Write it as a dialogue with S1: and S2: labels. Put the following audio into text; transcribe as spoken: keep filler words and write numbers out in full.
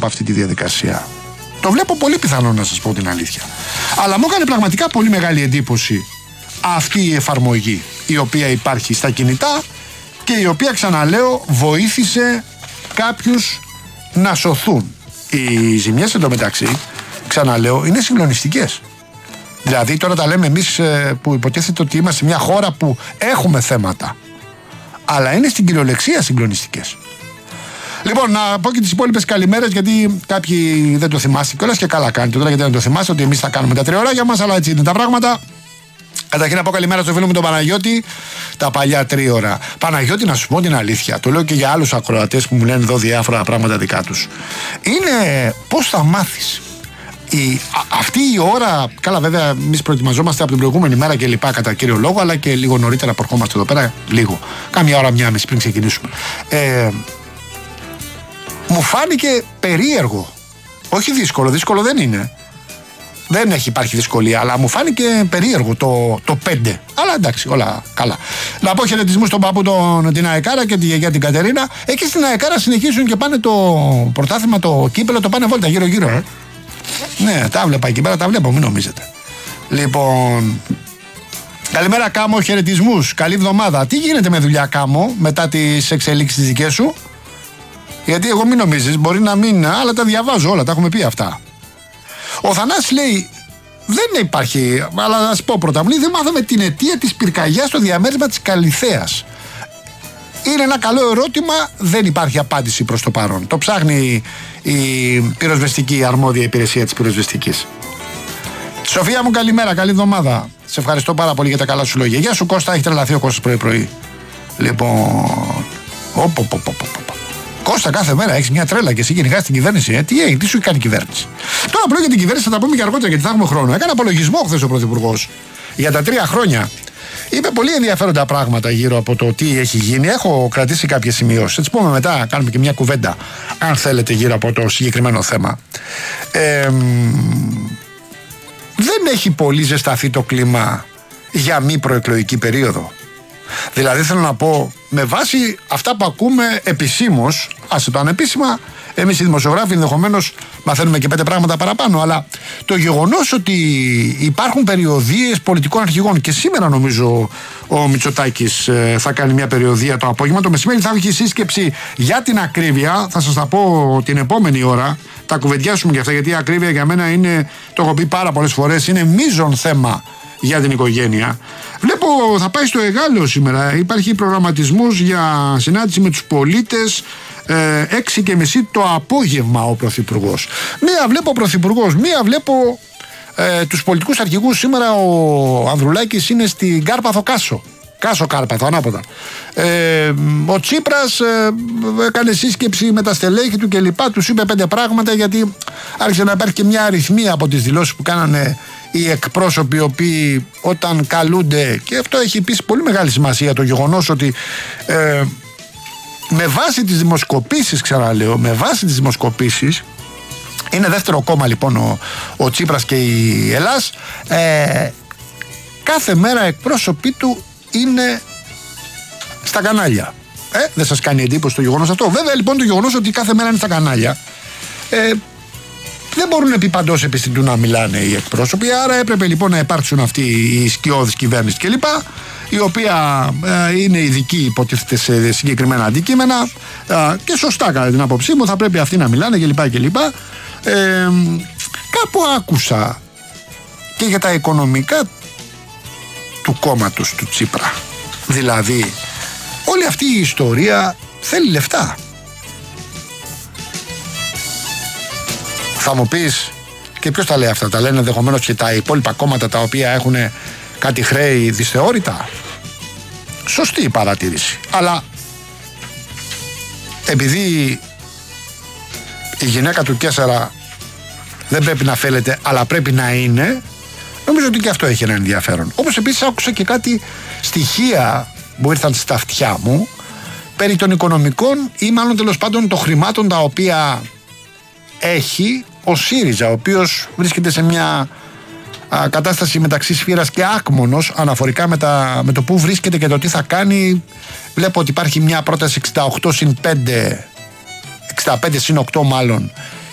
S1: από αυτή τη διαδικασία. Το βλέπω πολύ πιθανό, να σας πω την αλήθεια. Αλλά μου έκανε πραγματικά πολύ μεγάλη εντύπωση αυτή η εφαρμογή η οποία υπάρχει στα κινητά και η οποία, ξαναλέω, βοήθησε κάποιους να σωθούν. Οι ζημιές εντωμεταξύ, ξαναλέω, είναι συγκλονιστικές. Δηλαδή τώρα τα λέμε εμείς που υποτίθεται ότι είμαστε μια χώρα που έχουμε θέματα, αλλά είναι στην κυριολεξία συγκλονιστικές. Λοιπόν, να πω και τις υπόλοιπες καλημέρες, γιατί κάποιοι δεν το θυμάστε κιόλας και καλά κάνετε τώρα, γιατί δεν το θυμάστε ότι εμείς θα κάνουμε τα τριωράκια μας, αλλά έτσι είναι τα πράγματα. Καταρχήν να πω καλημέρα στο φίλο μου τον Παναγιώτη, τα παλιά τρίωρα. Παναγιώτη, να σου πω την αλήθεια, το λέω και για άλλους ακροατές που μου λένε εδώ διάφορα πράγματα δικά τους. Είναι πώς θα μάθεις. Η, α, αυτή η ώρα, καλά βέβαια, εμείς προετοιμαζόμαστε από την προηγούμενη μέρα και λοιπά κατά κύριο λόγο, αλλά και λίγο νωρίτερα που ερχόμαστε εδώ πέρα, λίγο. Κάμια ώρα, μια μισή πριν ξεκινήσουμε. Ε, μου φάνηκε περίεργο. Όχι δύσκολο, δύσκολο δεν είναι. Δεν έχει υπάρχει δυσκολία, αλλά μου φάνηκε περίεργο το, το πέντε. Αλλά εντάξει, όλα καλά. Να πω χαιρετισμούς στον παππού τον, την Αεκάρα και τη γιαγιά την Κατερίνα. Εκεί στην Αεκάρα συνεχίζουν και πάνε το πρωτάθλημα, το κύπελο, το πάνε βόλτα γύρω-γύρω. Ε. Ναι, τα βλέπα εκεί πέρα, τα βλέπω, μην νομίζετε. Λοιπόν, καλημέρα Κάμο, χαιρετισμούς, καλή εβδομάδα. Τι γίνεται με δουλειά Κάμο μετά τις εξελίξεις τις δικές σου? Γιατί εγώ μην νομίζεις, μπορεί να μην, αλλά τα διαβάζω όλα, τα έχουμε πει αυτά. Ο Θανάσης λέει, δεν υπάρχει, αλλά να σας πω πρώτα, μου λέει, δεν μάθαμε την αιτία της πυρκαγιάς στο διαμέρισμα της Καλιθέας. Είναι ένα καλό ερώτημα, δεν υπάρχει απάντηση προς το παρόν. Το ψάχνει η πυροσβεστική, η αρμόδια υπηρεσία της πυροσβεστικής. Σοφία μου, καλημέρα, καλή εβδομάδα. Σε ευχαριστώ πάρα πολύ για τα καλά σου λόγια. Γεια σου Κώστα, έχει τρελαθεί ο Κώστας πρωί-πρωί. Λοιπόν, οπ, οπ, οπ, οπ. Κώστα, κάθε μέρα έχεις μια τρέλα και εσύ κυνηγάς την κυβέρνηση. Ε, τι έγινε, τι σου κάνει η κυβέρνηση? Τώρα απλό για την κυβέρνηση θα τα πούμε και αργότερα, γιατί θα έχουμε χρόνο. Έκανε απολογισμό χθες ο Πρωθυπουργός για τα τρία χρόνια. Είπε πολύ ενδιαφέροντα πράγματα γύρω από το τι έχει γίνει. Έχω κρατήσει κάποιες σημειώσεις. Θα τις πούμε μετά, κάνουμε και μια κουβέντα, αν θέλετε, γύρω από το συγκεκριμένο θέμα. Ε, δεν έχει πολύ ζεσταθεί το κλίμα για μη προεκλογική περίοδο. Δηλαδή θέλω να πω, με βάση αυτά που ακούμε επισήμως, άσε το ανεπίσημα, εμείς οι δημοσιογράφοι ενδεχομένως μαθαίνουμε και πέντε πράγματα παραπάνω, αλλά το γεγονός ότι υπάρχουν περιοδίες πολιτικών αρχηγών, και σήμερα νομίζω ο Μητσοτάκης ε, θα κάνει μια περιοδία το απόγευμα, το μεσημέρι θα έχει σύσκεψη για την ακρίβεια, θα σας τα πω την επόμενη ώρα, τα κουβεντιάσουμε για αυτά, γιατί η ακρίβεια για μένα είναι, το έχω πει πάρα πολλές φορές, είναι μείζον θέμα για την οικογένεια. Βλέπω θα πάει στο Εγάλεο σήμερα. Υπάρχει προγραμματισμός για συνάντηση με τους πολίτες ε, έξι και μισή το απόγευμα ο Πρωθυπουργός. Μία βλέπω Πρωθυπουργός, μία βλέπω ε, τους πολιτικούς αρχηγούς. Σήμερα ο Ανδρουλάκης είναι στην Κάρπαθο Κάσο. Κάσο Κάρπαθο, ανάποδα. Ε, ο Τσίπρας ε, έκανε σύσκεψη με τα στελέχη του κλπ. Τους είπε πέντε πράγματα, γιατί άρχισε να υπάρχει και μια αριθμία από τις δηλώσεις που κάνανε οι εκπρόσωποι, οι οποίοι όταν καλούνται, και αυτό έχει επίσης πολύ μεγάλη σημασία, το γεγονός ότι ε, με βάση τις δημοσκοπήσεις, ξαναλέω, με βάση τις δημοσκοπήσεις, είναι δεύτερο κόμμα λοιπόν ο, ο Τσίπρας και η Ελλάς, ε, κάθε μέρα εκπρόσωποι του είναι στα κανάλια. Ε, δεν σας κάνει εντύπωση το γεγονός αυτό? Βέβαια λοιπόν το γεγονός ότι κάθε μέρα είναι στα κανάλια, ε, δεν μπορούν επί παντός επιστητού να μιλάνε οι εκπρόσωποι, άρα έπρεπε λοιπόν να υπάρξουν αυτοί οι σκιώδεις κυβέρνηση κλπ, η οποία ε, είναι ειδική υποτίθεται σε συγκεκριμένα αντικείμενα ε, και σωστά κατά την άποψή μου θα πρέπει αυτοί να μιλάνε κλπ. κλπ. Ε, κάπου άκουσα και για τα οικονομικά του κόμματος του Τσίπρα. Δηλαδή όλη αυτή η ιστορία θέλει λεφτά. Θα μου πεις, και ποιος τα λέει αυτά? Τα λένε ενδεχομένως και τα υπόλοιπα κόμματα τα οποία έχουν κάτι χρέη δυσθεώρητα. Σωστή η παρατήρηση. Αλλά επειδή η γυναίκα του Κέσσαρα δεν πρέπει να φαίνεται, αλλά πρέπει να είναι, νομίζω ότι και αυτό έχει ένα ενδιαφέρον. Όπως επίσης άκουσα και κάτι στοιχεία που ήρθαν στα αυτιά μου περί των οικονομικών, ή μάλλον τέλος πάντων των χρημάτων τα οποία έχει ο ΣΥΡΙΖΑ, ο οποίος βρίσκεται σε μια α, κατάσταση μεταξύ σφύρας και άκμονος αναφορικά με, τα, με το που βρίσκεται και το τι θα κάνει. Βλέπω ότι υπάρχει μια πρόταση εξήντα οκτώ συν πέντε, εξήντα πέντε συν οκτώ μάλλον,